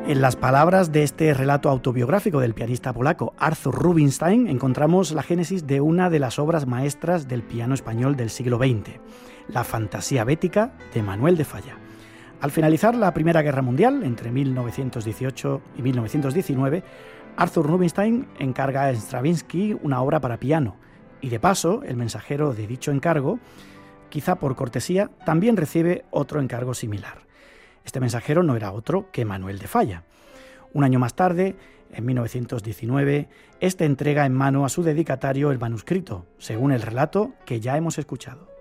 En las palabras de este relato autobiográfico del pianista polaco Arthur Rubinstein encontramos la génesis de una de las obras maestras del piano español del siglo XX, la Fantasía Bética de Manuel de Falla. Al finalizar la Primera Guerra Mundial, entre 1918 y 1919, Arthur Rubinstein encarga a Stravinsky una obra para piano y, de paso, el mensajero de dicho encargo, quizá por cortesía, también recibe otro encargo similar. Este mensajero no era otro que Manuel de Falla. Un año más tarde, en 1919, este entrega en mano a su dedicatario el manuscrito, según el relato que ya hemos escuchado.